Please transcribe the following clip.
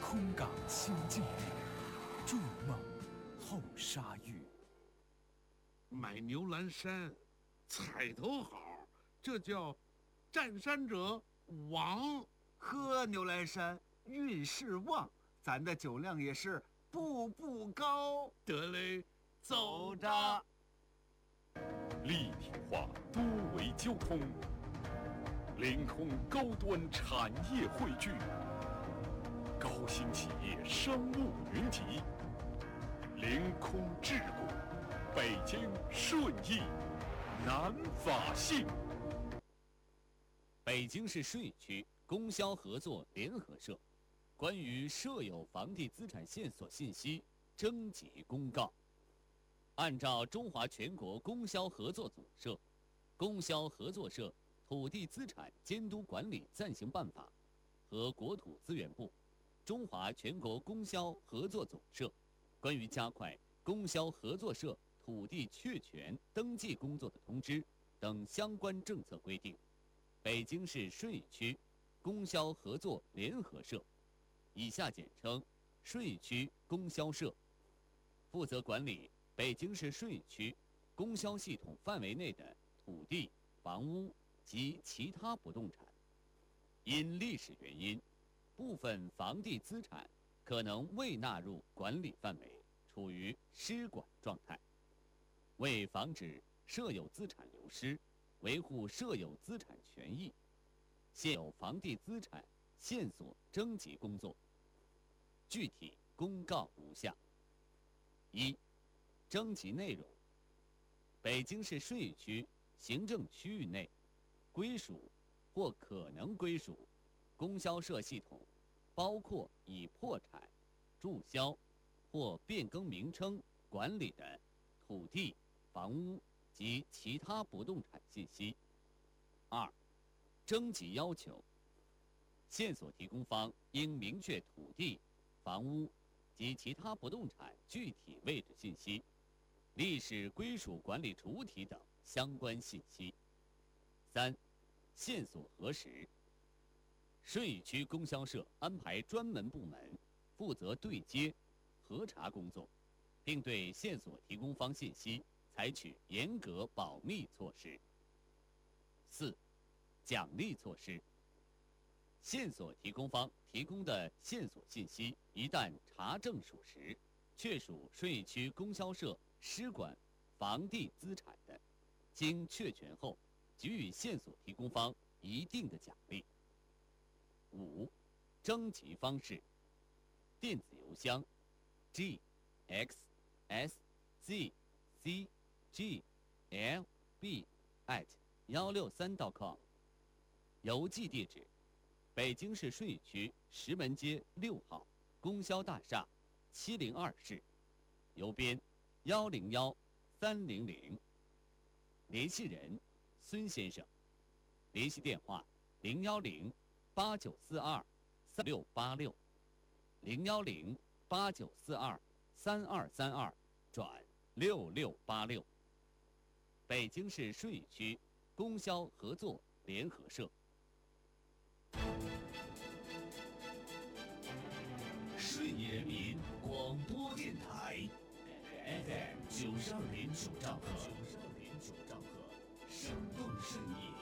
空港新境地，筑梦后沙域。 买牛栏山，彩头好，这叫占山者旺。 喝牛栏山，运势旺，咱的酒量也是步步高。 得嘞， 走着。 立体化多维交通，凌空高端产业汇聚，高新企业商务云集，凌空智谷，北京顺义南法信。 北京市顺义区供销合作联合社关于设有房地资产线索信息征集公告。按照中华全国供销合作总社、供销合作社土地资产监督管理暂行办法和国土资源部、中华全国供销合作总社关于加快供销合作社土地确权登记工作的通知等相关政策规定，北京市顺义区供销合作联合社（以下简称顺义区供销社）负责管理北京市顺义区供销系统范围内的土地、房屋及其他不动产。因历史原因，部分房地资产可能未纳入管理范围，处于失管状态。为防止设有资产流失，维护设有资产权益，现有房地资产线索征集工作具体公告如下：一、征集内容：北京市顺义区行政区域内归属或可能归属供销社系统，包括已破产、注销或变更名称管理的土地、房屋及其他不动产信息。二、征集要求：线索提供方应明确土地、房屋及其他不动产具体位置信息、历史归属管理主体等相关信息。三、线索核实：顺义区供销社安排专门部门负责对接、核查工作，并对线索提供方信息采取严格保密措施。四、奖励措施：线索提供方提供的线索信息一旦查证属实，确属顺义区供销社失管房地资产的，经确权后，给予线索提供方一定的奖励。五、征集方式：电子邮箱 gxsczglb@163.com， 邮寄地址：北京市顺义区石门街6号供销大厦702室，邮编101300。联系人：孙先生。联系电话：010-8942-3686 010-8942-3232-6686。北京市顺义区供销合作联合社。 顺义人民广播电台 FM92.9兆赫，生动顺义。